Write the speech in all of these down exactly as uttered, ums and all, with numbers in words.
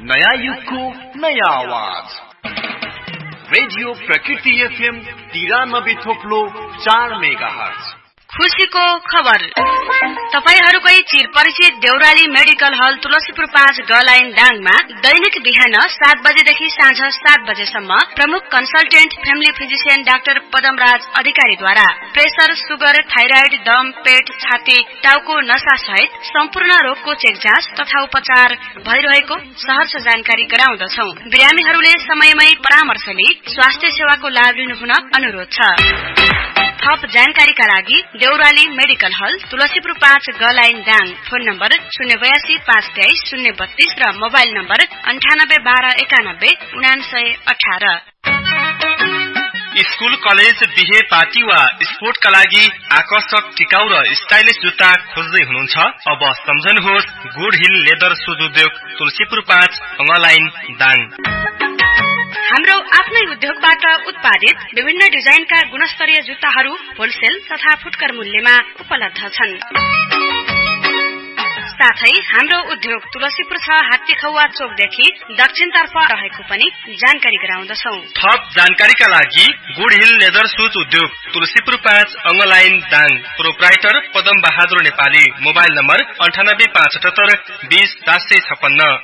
नयाँ युगको नयाँ आवाज रेडियो प्रकृति एफएम तिरानब्बे थोप्लो चार मेगा हर्ज। खुशीको खबर तपाईहरुकै चिरपरिचित देउराली मेडिकल हल तुलसीपुर पाँच ग लाइन दाङमा दैनिक बिहान सात बजेदेखि साँझ सात बजेसम्म प्रमुख consultant family physician doctor Padamraj अधिकारीद्वारा प्रेसर, सुगर, थाइराइड, दम, पेट, छाती, टाउको नसा सहित सम्पूर्ण रोगको चेक जाँच तथा उपचार भइरहेको सहर्ष जानकारी गराउँदछौं। बिरामीहरूले समयमै परामर्श लिई स्वास्थ्य सेवाको लाभ लिनुहुन अनुरोध छ। थप जानकारीका लागि देउराली मेडिकल हल तुलसीपुर पाँच ग लाइन दाङ, फोन नम्बर शून्य बयासी पाँच तेइस शून्य बत्तीस र मोबाइल नम्बर अन्ठानब्बे बाह्र एकानब्बे उनासय अठार। स्कूल, कलेज, बिहे, पार्टी वा स्पोर्टका लागि आकर्षक, टिकाउ र स्टाइलिश जुत्ता खोज्दै हुनुहुन्छ? अब सम्झनुहोस् गुड हिल लेदर सुज उद्योग तुलसीपुर पाँच ग लाइन दाङ। हाम्रो आफ्नै उद्योगबाट उत्पादित विभिन्न डिजाइनका गुणस्तरीय जुत्ताहरू होलसेल तथा फुटकर मूल्यमा उपलब्ध छन्। साथै हाम्रो उद्योग तुलसीपुर छ हात्तीखौवा चोकदेखि दक्षिणतर्फ रहेको पनि जानकारी गराउँदछौं। थप जानकारीका लागि गुड हिल लेदर सुज उद्योग तुलसीपुर पाँच अङ्ग line Dang, proprietor Padam Bahadur Nepali, mobile number अन्ठानब्बे पाँच अठहत्तर बीस सात सय छप्पन्न।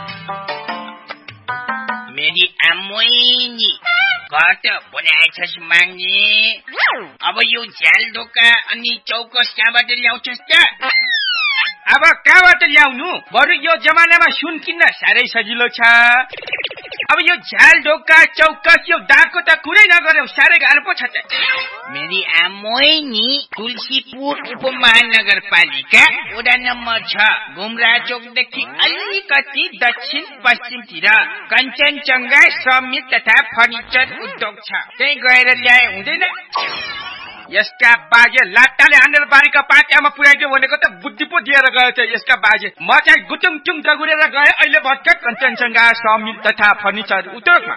मेरी आमोइनी घट बनाएछस् माग्ने, अब यो झ्याल ढोका अनि चौकस कहाँबाट ल्याउँछस् त? अब कहाँबाट ल्याउनु? बरु यो जमानामा सुन किन्न साह्रै सजिलो छ। अब यो झ्याल ढोका चौकस यो दाको त कुरै नगर्यो, साह्रै गाह्रो पो छ त। मेरी आमोइनी तुलसीपुर उपमहानगरपालिका वडा नम्बर छ, घुमरा चोकदेखि अलिकति दक्षिण पश्चिमतिर कञ्चनजङ्घा समित तथा फर्निचर उद्योग छ, त्यही गएर ल्याए हुँदैन? यसका बाजे लाट्टाले हानेर बारीका पाटियामा पुर्याइदियो भनेको त बुद्धि पो दिएर गयो त यसका बाजे। म चाहिँ गुटुङ टुङ दगुरेर गए अहिले भर्खर कञ्चनजङ्घा समिल तथा फर्निचर उद्योगमा।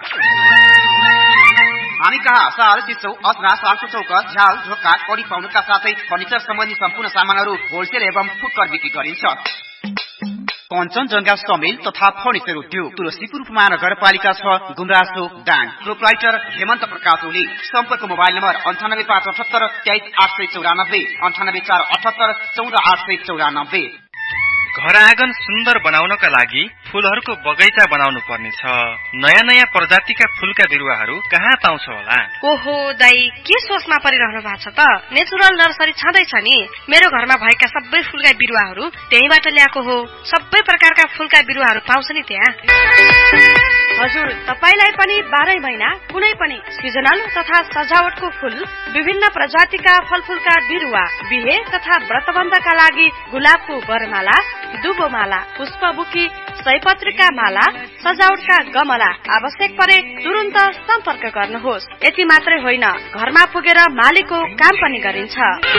हामी कहाँ साल चिसो, असरा, सालको चौकस, झ्याल ढोका, कडी पाउनुका साथै फर्निचर सम्बन्धी सम्पूर्ण सामानहरू होलसेल एवं फुटकर बिक्री गरिन्छ। कञ्चनजङ्घा समिल तथा फर्निचर उद्योग तुलसीपुर उपमहानगरपालिका छ, गुमरासो दाङ, प्रोप्राइटर हेमन्त प्रकाश ओली। सम्पर्क मोबाइल नम्बर अन्ठानब्बे पाँच अठहत्तर तेइस आठ सय चौरानब्बे, अन्ठानब्बे चार अठहत्तर चौध आठ सय चौरानब्बे। घर आँगन सुन्दर बनाउनका लागि फूलहरूको बगैँचा बनाउनु पर्नेछ। नयाँ नयाँ प्रजातिका फूलका बिरुवाहरू कहाँ पाउँछ होला? ओहो दाई, के सोचमा परिरहनु भएको छ त? नेचुरल नर्सरी छँदैछ नि। मेरो घरमा भएका सबै फूलका बिरुवाहरू त्यहीबाट ल्याएको हो। सबै प्रकारका फूलका बिरुवाहरू पाउँछ नि त्यहाँ। हजुर, तपाईलाई पनि बाह्रै महिना कुनै पनि सिजनल तथा सजावटको फूल, विभिन्न प्रजातिका फलफूलका बिरुवा, बिहे तथा व्रतबन्धका लागि गुलाबको बरमाला, दुबोमाला, पुष्पबुकी, सयपत्रीका माला, सजावटका गमला आवश्यक परे तुरुन्त सम्पर्क गर्नुहोस्। यति मात्रै होइन, घरमा पुगेर मालीको काम पनि गरिन्छ।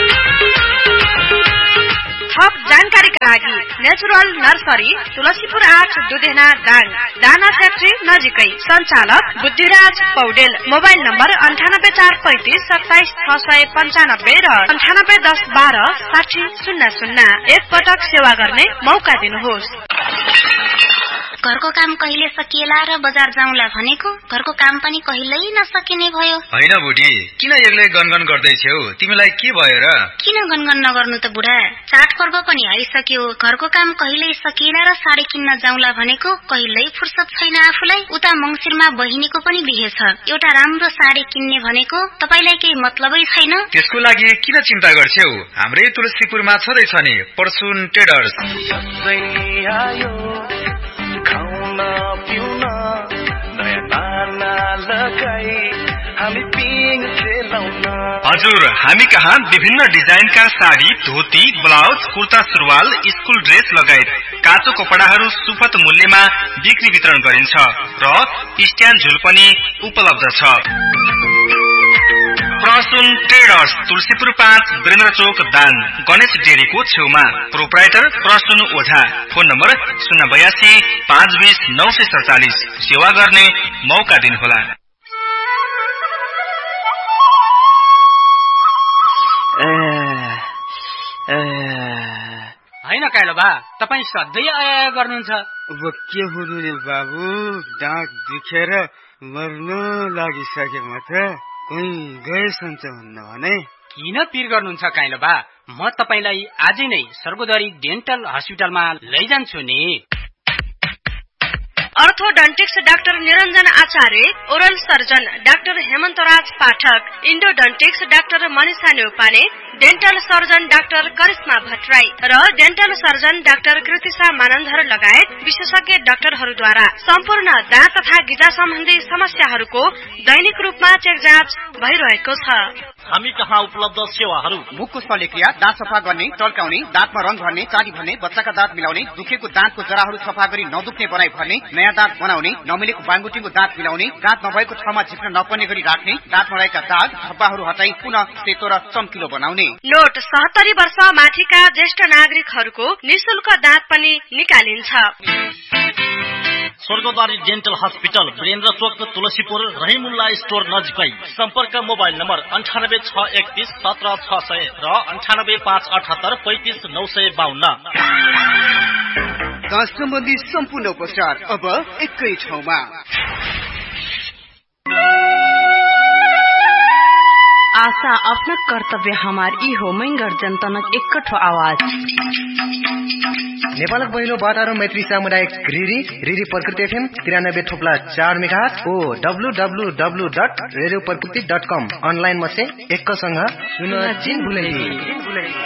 थप जानकारीका लागि नेचुरल नर्सरी तुलसीपुर आठ दुधेना दाङ, दाना फ्याक्ट्री नजिकै, सञ्चालक बुद्धिराज पौडेल, मोबाइल नम्बर अन्ठानब्बे चार पैंतिस सत्ताइस छ सय पन्चानब्बे र अन्ठानब्बे दस बाह्र साठी शून्य शून्य। एक पटक सेवा गर्ने मौका दिनुहोस्। घरको काम कहिले सकिएला र बजार जाउँला भनेको घरको काम पनि कहिल्यै नसकिने भयो। हैन बुढी, किन एक्लै गनगन गर्दैछौ? तिमीलाई के भयो र? किन गनगन नगर्नु त बुढा, चाड पर्व पनि आइसक्यो। घरको काम कहिल्यै सकिएला र साडी किन्न जाउँला भनेको कहिल्यै फुर्सद छैन आफूलाई। उता मंसिरमा बहिनीको पनि बिहे छ, एउटा राम्रो साडी किन्ने भनेको तपाईलाई केही मतलबै छैन? त्यसको लागि किन चिन्ता गर्छौ? हाम्रै तुलसीपुरमा छँदैछ नि परसुन ट्रेडर्स। हजुर, हामी कहाँ विभिन्न डिजाइनका साडी, धोती, ब्लाउज, कुर्ता सुरुवाल, स्कुल ड्रेस लगायत काचो कपडाहरू सुपथ मूल्यमा बिक्री वितरण गरिन्छ र स्ट्यान्ड झुल पनि उपलब्ध छ। प्रसुन ट्रेडर्स तुलसीपुर पाँच वीरेन्द्र चोक दाङ, गणेश डेरीको छेउमा, प्रोप्राइटर प्रसुन ओझा, फोन नम्बर शून्य बयासी पाँच बीस नौ सय सडचालिस। सेवा गर्ने मौका दिनुहोला। होइन काइलो बा, तपाईँ सधैँ आया गर्नुहुन्छ। अब के हुनु नि बाबु, डाँट दुखेर मर्न लागिसके म त। कोही गएछन् त भन्न भने। किन पिर गर्नुहुन्छ काइलो बा? म तपाईलाई आजै नै सर्वोदरी डेन्टल हस्पिटलमा लैजान्छु नि। अर्थोडन्टिक्स डाक्टर निरञ्जन आचार्य, ओरल सर्जन डाक्टर हेमन्तराज पाठक, इन्डोडन्टिक्स doctor Manisha Neupane, dental surgeon doctor Karishma Bhattarai र dental surgeon doctor Kritisha Manandhar लगायत विशेषज्ञ डाक्टरहरूद्वारा सम्पूर्ण दाँत तथा गिजा सम्बन्धी समस्याहरूको दैनिक रूपमा चेक जाँच भइरहेको छ। हामी कहाँ उपलब्ध सेवाहरू: मुखको शल्यक्रिया, दाँत सफा गर्ने, टल्काउने, दाँतमा रङ भर्ने, चाडी भर्ने, बच्चाका दाँत मिलाउने, दुखेको दाँतको जराहरू सफा गरी नदुख्ने बनाई भर्ने, नयाँ दाँत बनाउने, नमिलेको बाङगुटीको दाँत मिलाउने, दाँत नभएको ठाउँमा झिक्न नपर्ने गरी राख्ने, दाँतमा रहेका दाग धब्बाहरू हटाई पुनः सेतो र चम्किलो बनाउने। नोट: सत्तरी वर्ष माथिका ज्येष्ठ नागरिकहरूको निशुल्क दाँत पनि निकालिन्छ। स्वर्गद्वारी डेन्टल हस्पिटल, वीरेन्द्र चोक, तुलसीपुर, रहिमुल्ला स्टोर नजिकै। सम्पर्क मोबाइल नम्बर अन्ठानब्बे छ एकतीस सत्र छ सय र अन्ठानब्बे पाँच अठहत्तर पैंतिस नौ सय बाहन्न। दाँत सम्बन्धी सम्पूर्ण उपचार अब एकै ठाउँमा। आशा अपना कर्तव्य हमार ई हो मैंगर जनतनक एकठो आवाज। नेपालक पहिलो बाटारो मैत्री सामुदायिक रिरी रिरी प्रकृति एफएम तिरानब्बे थोप्ला चार मेगाहर्ज ओ W W W dot radio प्रकृति डट कम अनलाइन मसे एकसँग सुन जिन भुलै।